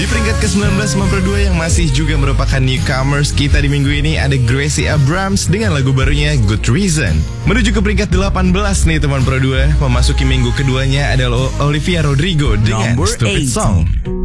Di peringkat ke-19 Mempro 2 yang masih juga merupakan newcomers kita di minggu ini ada Gracie Abrams dengan lagu barunya Good Reason. Menuju ke peringkat 18 nih teman Pro 2, memasuki minggu keduanya adalah Olivia Rodrigo dengan Number Stupid 8. Song.